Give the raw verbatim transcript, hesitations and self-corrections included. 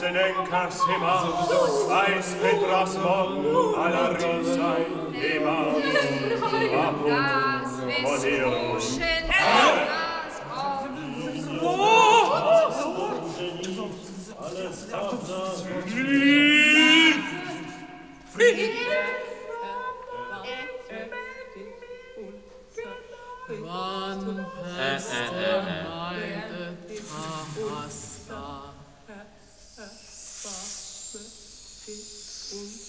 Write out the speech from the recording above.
Nencasima, Eis Petras Mon, alla rosa Ema, Apus, Odio, Wann Pester meidet Pasta.